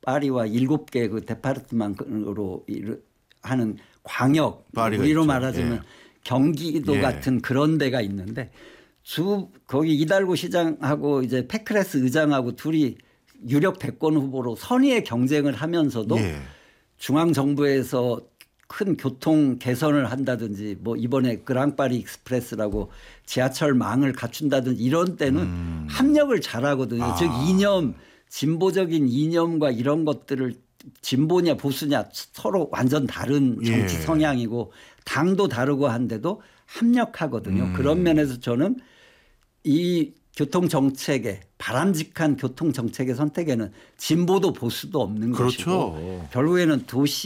파리와 7개 그 데파르트망으로 하는 광역 우리로 있죠. 말하자면 예. 경기도 예. 같은 그런 데가 있는데 거기 이달고 시장하고 이제 페크레스 의장하고 둘이 유력 대권 후보로 선의의 경쟁을 하면서도 예. 중앙 정부에서 큰 교통 개선을 한다든지 뭐 이번에 그랑파리 익스프레스라고 지하철망을 갖춘다든지 이런 때는 협력을 잘하거든요. 즉 이념 진보적인 이념과 이런 것들을 진보냐 보수냐 서로 완전 다른 정치 예. 성향이고 당도 다르고 한데도 협력하거든요. 그런 면에서 저는 이 교통정책에 바람직한 교통정책의 선택에는 진보도 보수도 없는 그렇죠. 것이고 결국에는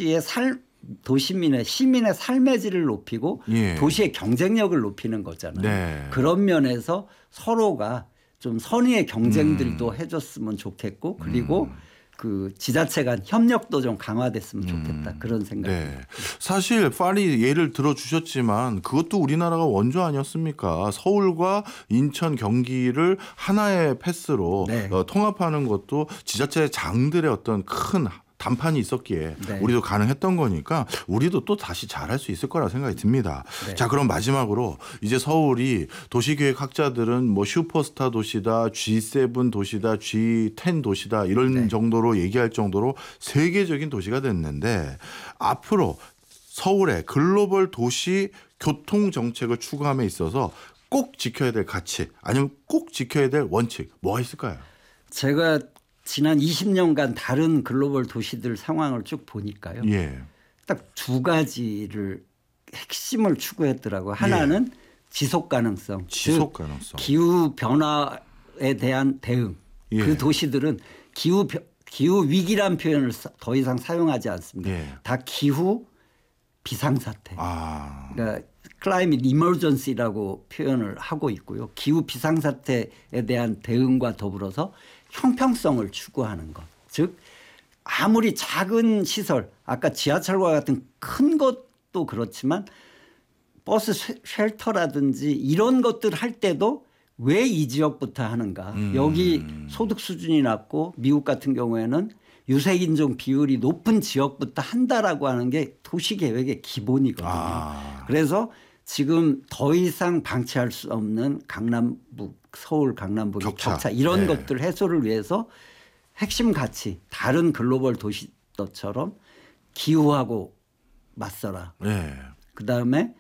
도시민의 시민의 삶의 질을 높이고 예. 도시의 경쟁력을 높이는 거잖아요. 네. 그런 면에서 서로가 좀 선의의 경쟁들도 해줬으면 좋겠고 그리고 그 지자체 간 협력도 좀 강화됐으면 좋겠다. 그런 생각입니다. 네. 사실 파리 예를 들어주셨지만 그것도 우리나라가 원조 아니었습니까? 서울과 인천 경기를 하나의 패스로 네. 통합하는 것도 지자체 장들의 어떤 큰 단판이 있었기에 네. 우리도 가능했던 거니까 우리도 또 다시 잘할 수 있을 거라 생각이 듭니다. 네. 자, 그럼 마지막으로 이제 서울이 도시계획학자들은 뭐 슈퍼스타 도시다, G7 도시다, G10 도시다 이런 네. 정도로 얘기할 정도로 세계적인 도시가 됐는데 앞으로 서울의 글로벌 도시 교통 정책을 추구함에 있어서 꼭 지켜야 될 가치 아니면 꼭 지켜야 될 원칙 뭐가 있을까요? 제가 지난 20년간 다른 글로벌 도시들 상황을 쭉 보니까요. 예. 딱 두 가지를 핵심을 추구했더라고요. 하나는 지속 가능성. 지속 가능성. 기후 변화에 대한 대응. 예. 그 도시들은 기후 위기란 표현을 더 이상 사용하지 않습니다. 예. 다 기후 비상사태. 그러니까 클라이밋 이머전시라고 표현을 하고 있고요. 기후 비상사태에 대한 대응과 더불어서 형평성을 추구하는 것. 즉 아무리 작은 시설 아까 지하철과 같은 큰 것도 그렇지만 버스 쉘터라든지 이런 것들 할 때도 왜 이 지역부터 하는가. 여기 소득 수준이 낮고 미국 같은 경우에는 유색인종 비율이 높은 지역부터 한다라고 하는 게 도시계획의 기본이거든요. 그래서 지금 더 이상 방치할 수 없는 강남북 서울 강남북의 격차 이런 것들 해소를 위해서 핵심 가치 다른 글로벌 도시처럼 기후하고 맞서라. 그다음에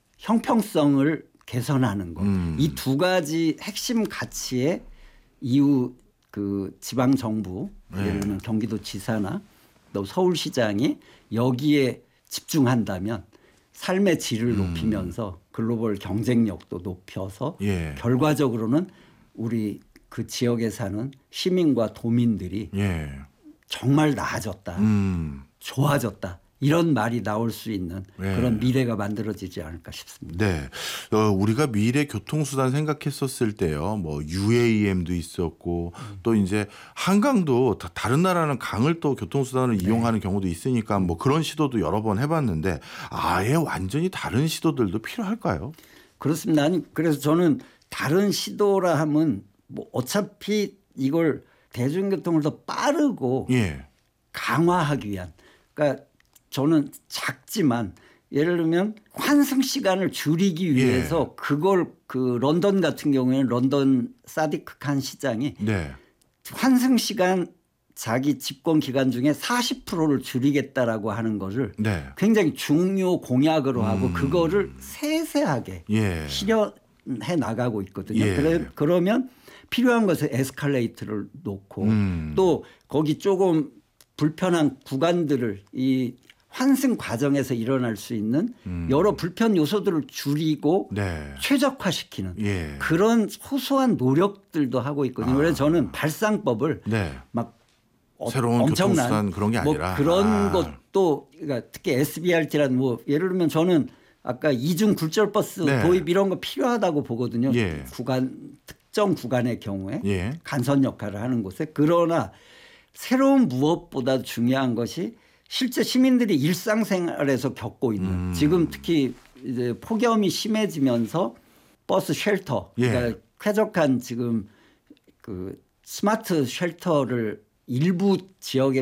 형평성을 개선하는 것. 이 두 가지 핵심 가치에 이후 그 지방 정부 예를 들면 경기도지사나 또 서울시장이 여기에 집중한다면 삶의 질을 높이면서 글로벌 경쟁력도 높여서 결과적으로는 우리 그 지역에 사는 시민과 도민들이 정말 나아졌다. 좋아졌다. 이런 말이 나올 수 있는 그런 미래가 만들어지지 않을까 싶습니다. 네, 우리가 미래 교통수단 생각했었을 때요, 뭐 UAM도 있었고 또 이제 한강도 다른 나라는 강을 또 교통수단을 이용하는 경우도 있으니까 뭐 그런 시도도 여러 번 해봤는데 아예 완전히 다른 시도들도 필요할까요? 그렇습니다. 아니 그래서 저는 다른 시도라 하면 뭐 어차피 이걸 대중교통을 더 빠르고 강화하기 위한 그러니까 저는 작지만 예를 들면 환승 시간을 줄이기 위해서 그걸 그 런던 같은 경우에는 런던 사디크 칸 시장이 환승 시간 자기 집권 기간 중에 40%를 줄이겠다라고 하는 것을 굉장히 중요 공약으로 하고 그거를 세세하게 실현해 나가고 있거든요. 그러면 필요한 것은 에스컬레이터를 놓고 또 거기 조금 불편한 구간들을 이 환승 과정에서 일어날 수 있는 여러 불편 요소들을 줄이고 최적화시키는 그런 소소한 노력들도 하고 있거든요. 그래서 저는 발상법을 막 새로운 엄청난 교통수단 그런 게 아니라 뭐 그런 것도 그러니까 특히 SBRT라는 뭐 예를 들면 저는 아까 이중 굴절버스 도입 이런 거 필요하다고 보거든요. 특정 구간의 경우에 간선 역할을 하는 곳에 그러나 새로운 무엇보다 중요한 것이 실제 시민들이 일상생활에서 겪고 있는 지금 특히 이제 폭염이 심해지면서 버스 쉘터 그러니까 쾌적한 지금 그 스마트 쉘터를 일부 지역에